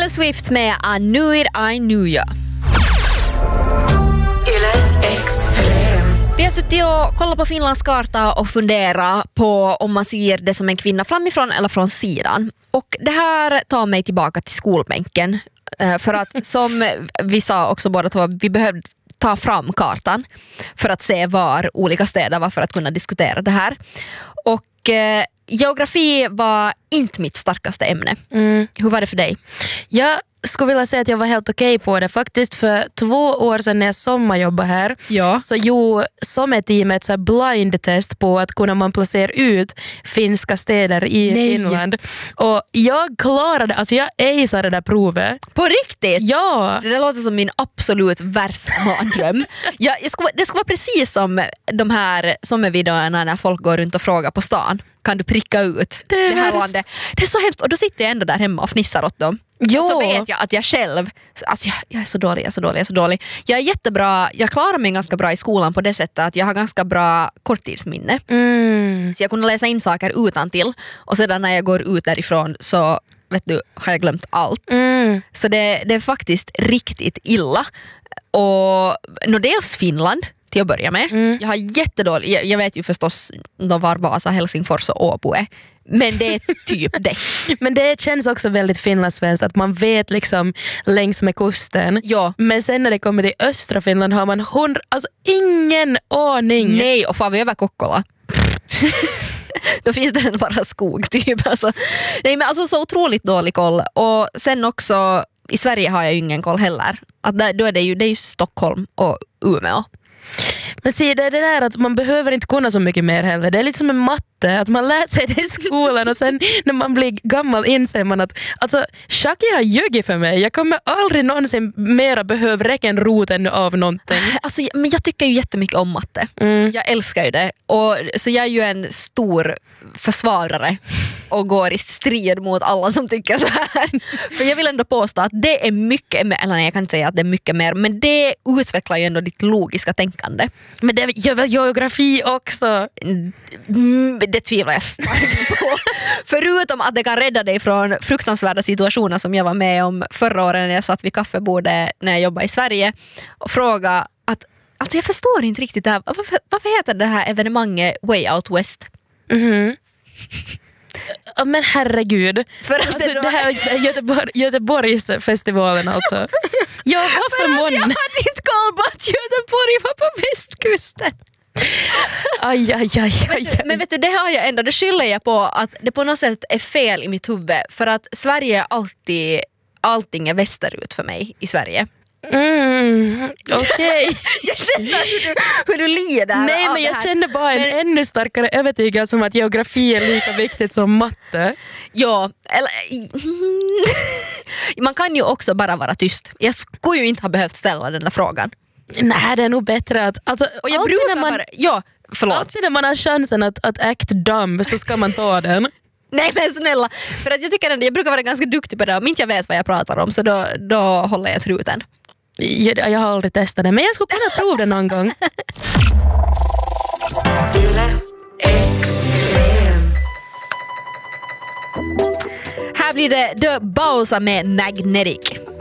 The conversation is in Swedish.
Taylor Swift med I Knew It, I Knew Ya. Vi har suttit och kollat på Finlands karta och funderat på om man ser det som en kvinna framifrån eller från sidan. Och det här tar mig tillbaka till skolbänken. För att som vi sa också båda två, vi behövde ta fram kartan för att se var olika städer var för att kunna diskutera det här. Och geografi var inte mitt starkaste ämne. Hur var det för dig? Jag skulle vilja säga att jag var helt okej på det faktiskt. För 2 år sedan när jag sommarjobbade här så gjorde sommarteamet så blind test på att kunna man placera ut finska städer i Finland. Och jag klarade, alltså jag aceade det där provet. På riktigt? Ja! Det låter som min absolut värsta mardröm. Det skulle vara precis som de här sommarvideorna när folk går runt och frågar på stan. Kan du pricka ut det här landet? Det är så hemskt. Och då sitter jag ändå där hemma och fnissar åt dem. Och så vet jag att jag själv, alltså jag är så dålig. Jag är jättebra, jag klarar mig ganska bra i skolan på det sättet att jag har ganska bra korttidsminne. Så jag kunde läsa in saker utantill och sedan när jag går ut därifrån så vet du, har jag glömt allt. Så det är faktiskt riktigt illa. Och dels Finland till att börja med. Jag har jättedålig, jag vet ju förstås var Vasa, Helsingfors och Åbo är. Men det är typ det. Men det känns också väldigt finlandssvenskt att man vet liksom längs med kusten. Ja. Men sen när det kommer till östra Finland har man ingen aning. Nej, och får vi över Kokkola. Då finns det bara skog typ. Alltså. Nej, men alltså så otroligt dålig koll. Och sen också, i Sverige har jag ju ingen koll heller. Att då är det är ju Stockholm och Umeå. Men se, det är det där att man behöver inte kunna så mycket mer heller. Det är lite som en matte, att man lär sig det i skolan och sen när man blir gammal inser man att alltså, Shaki har ljugit för mig. Jag kommer aldrig någonsin mera behöva räcka roten av någonting. Alltså, men jag tycker ju jättemycket om matte. Jag älskar ju det. Och, så jag är ju en stor försvarare och går i strid mot alla som tycker så här. För jag vill ändå påstå att det är mycket, eller nej, jag kan inte säga att det är mycket mer, men det utvecklar ju ändå ditt logiska tänkande. Men det gör väl geografi också? Det tvivlar jag starkt på. Förutom att det kan rädda dig från fruktansvärda situationer som jag var med om förra året när jag satt vid kaffebordet när jag jobbade i Sverige och frågade att alltså jag förstår inte riktigt det här. Varför heter det här evenemanget Way Out West? Men herregud. För att alltså, det här Göteborgsfestivalen alltså. Ja, varför jag hade inte koll på att Göteborg var på västkusten. Aj. Men vet du, det har jag ändå, det skyller jag på att det på något sätt är fel i mitt huvud. För att Sverige är allting är västerut för mig i Sverige. Okej. Jag känner hur du lider. Nej, men jag känner bara en ännu starkare övertygelse om att geografi är lika viktigt som matte. Ja, eller man kan ju också bara vara tyst. Jag skulle ju inte ha behövt ställa den där frågan. Nej, det är nog bättre att alltså, och jag brukar alltid när man har chansen att act dumb så ska man ta den. Nej men snälla, för att jag tycker att jag brukar vara ganska duktig på det. Om inte jag vet vad jag pratar om så då håller jag truten. Jag har aldrig testat det, men jag skulle kunna prova det någon gång. Här blir det The Bowser med Magnetic.